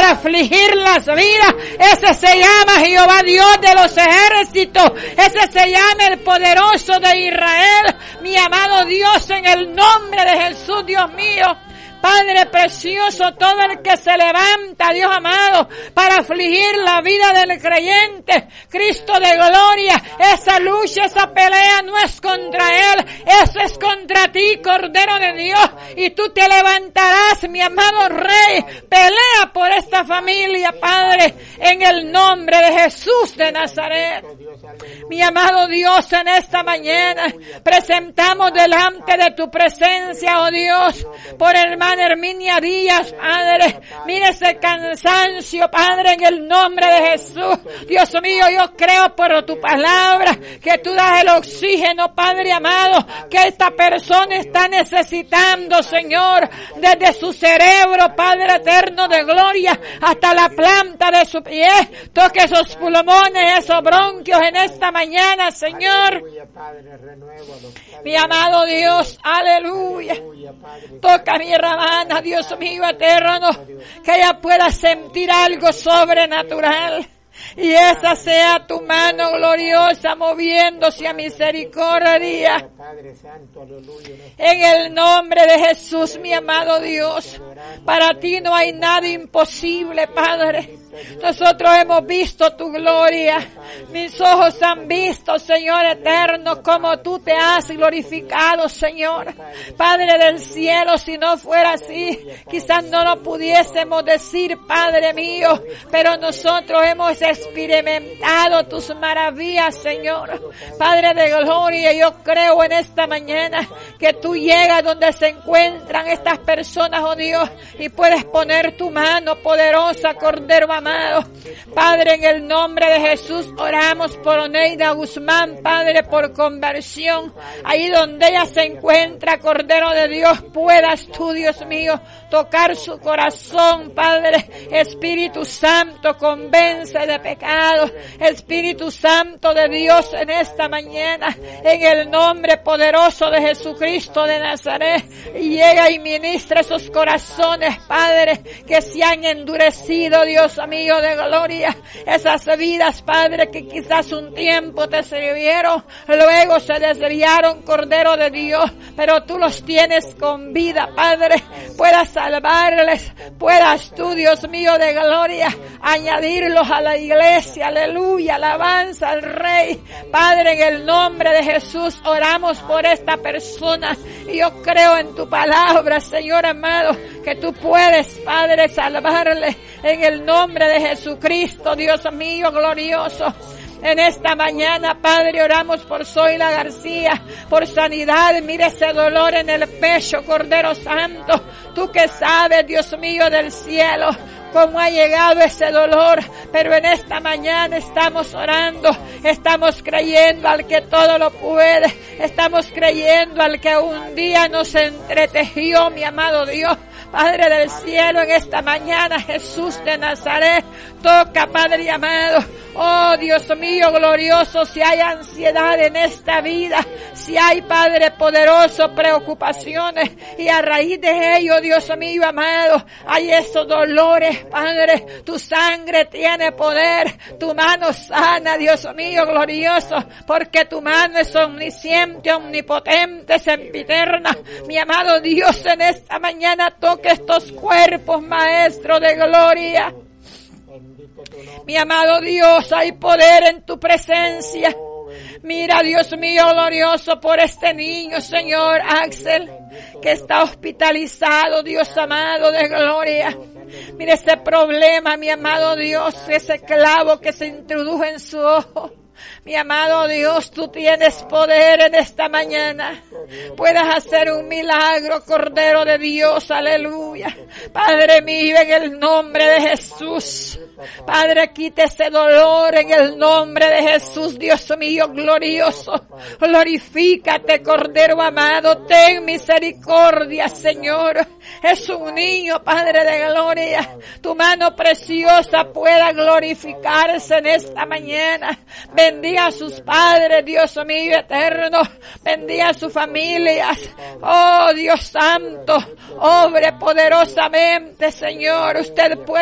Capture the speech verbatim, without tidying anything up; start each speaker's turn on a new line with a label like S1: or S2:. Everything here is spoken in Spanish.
S1: para afligir las vidas. Ese se llama Jehová Dios de los ejércitos. Ese se llama el poderoso de Israel. Mi amado Dios, en el nombre de Jesús, Dios mío. Padre precioso, todo el que se levanta, Dios amado, para afligir la vida del creyente, Cristo de gloria, esa lucha, esa pelea no es contra Él, eso es contra ti, Cordero de Dios, y tú te levantarás, mi amado Rey, pelea por esta familia, Padre, en el nombre de Jesús de Nazaret. Mi amado Dios, en esta mañana presentamos delante de tu presencia, oh Dios, por hermana Herminia Díaz, Padre, mire ese cansancio, Padre, en el nombre de Jesús. Dios mío, yo creo por tu palabra que tú das el oxígeno, Padre amado, que esta persona está necesitando, Señor, desde su cerebro, Padre eterno de gloria, hasta la planta de su pie. Toque esos pulmones, esos bronquios en esta mañana, Señor. Mi amado Dios, aleluya. Toca a mi hermana, Dios mío eterno, que ella pueda sentir algo sobrenatural. Y esa sea tu mano gloriosa moviéndose a misericordia. En el nombre de Jesús, mi amado Dios. Para ti no hay nada imposible, Padre. Nosotros hemos visto tu gloria. Mis ojos han visto, Señor eterno, como tú te has glorificado, Señor. Padre del cielo, si no fuera así, quizás no lo pudiésemos decir, Padre mío. Pero nosotros hemos experimentado tus maravillas, Señor. Padre de gloria, yo creo en esta mañana que tú llegas donde se encuentran estas personas, oh Dios, y puedes poner tu mano poderosa, Cordero amado. Padre, en el nombre de Jesús oramos por Oneida Guzmán, Padre, por conversión. Ahí donde ella se encuentra, Cordero de Dios, puedas tú, Dios mío, tocar su corazón, Padre. Espíritu Santo, convence de pecado. Espíritu Santo de Dios, en esta mañana, en el nombre poderoso de Jesucristo de Nazaret, llega y ministra esos corazones, Padre, que se han endurecido, Dios mío de gloria. Esas vidas, Padre, que quizás un tiempo te sirvieron, luego se desviaron, Cordero de Dios, pero tú los tienes con vida, Padre. Puedas salvarles, puedas tú, Dios mío de gloria, añadirlos a la iglesia. Aleluya, alabanza al Rey. Padre, en el nombre de Jesús oramos por esta persona, y yo creo en tu palabra, Señor amado, que tú puedes, Padre, salvarle en el nombre de Jesucristo, Dios mío glorioso. En esta mañana, Padre, oramos por Zoila García, por sanidad. Mire ese dolor en el pecho, Cordero Santo. Tú que sabes, Dios mío del cielo, cómo ha llegado ese dolor, pero en esta mañana estamos orando, estamos creyendo al que todo lo puede, estamos creyendo al que un día nos entretejió, mi amado Dios. Padre del cielo, en esta mañana, Jesús de Nazaret, toca, Padre amado. Oh, Dios mío glorioso, si hay ansiedad en esta vida, si hay, Padre poderoso, preocupaciones, y a raíz de ello, Dios mío amado, hay esos dolores, Padre, tu sangre tiene poder, tu mano sana, Dios mío glorioso, porque tu mano es omnisciente, omnipotente, sempiterna. Mi amado Dios, en esta mañana toque estos cuerpos, Maestro de gloria. Mi amado Dios, hay poder en tu presencia. Mira, Dios mío glorioso, por este niño, Señor Axel, que está hospitalizado, Dios amado de gloria. Mira ese problema, mi amado Dios, ese clavo que se introdujo en su ojo. Mi amado Dios, tú tienes poder en esta mañana. Puedes hacer un milagro, Cordero de Dios, aleluya. Padre mío, en el nombre de Jesús. Padre, quita ese dolor en el nombre de Jesús, Dios mío glorioso. Glorifícate, Cordero amado, ten misericordia, Señor. Es un niño, Padre de gloria. Tu mano preciosa pueda glorificarse en esta mañana. Bendiga a sus padres, Dios mío eterno. Bendiga a sus familias. Oh, Dios santo, obre poderosamente, Señor. Usted puede